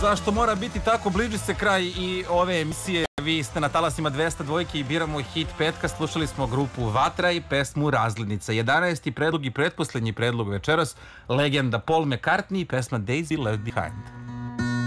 Zašto mora biti tako? Bliži se kraj i ove emisije. Vi ste na talasima 202 i biramo hit petka. Slušali smo grupu Vatra i pesmu Razglednica. 11. predlog i pretposlednji predlog večeras, legenda Paul McCartney i pesma Daisy Left Behind.